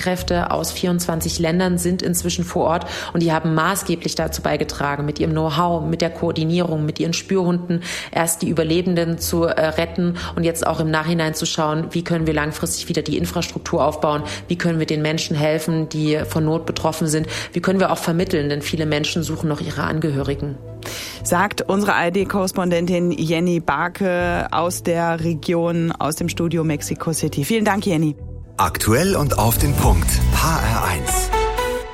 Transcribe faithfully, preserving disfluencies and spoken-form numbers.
Einsatzkräfte aus vierundzwanzig Ländern sind inzwischen vor Ort und die haben maßgeblich dazu beigetragen, mit ihrem Know-how, mit der Koordinierung, mit ihren Spürhunden erst die Überlebenden zu äh, retten und jetzt auch im Nachhinein zu schauen, wie können wir langfristig wieder die Infrastruktur aufbauen, wie können wir den Menschen helfen, die von Not betroffen sind, wie können wir auch vermitteln, denn viele Menschen suchen noch ihre Angehörigen. Sagt unsere A R D-Korrespondentin Jenny Barke aus der Region, aus dem Studio Mexico City. Vielen Dank, Jenny. Aktuell und auf den Punkt. H R eins.